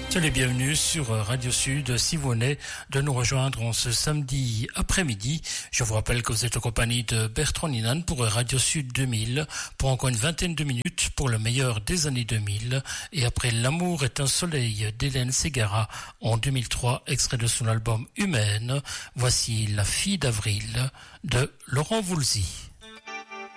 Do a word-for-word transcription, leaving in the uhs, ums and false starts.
Soyez les bienvenus sur Radio Sud. Si vous venez de nous rejoindre en ce samedi après-midi, je vous rappelle que vous êtes en compagnie de Bertrand Ninan pour Radio Sud deux mille, pour encore une vingtaine de minutes pour le meilleur des années deux mille. Et après L'amour est un soleil d'Hélène Ségara en deux mille trois, extrait de son album Humaine, voici La fille d'avril de Laurent Voulzy.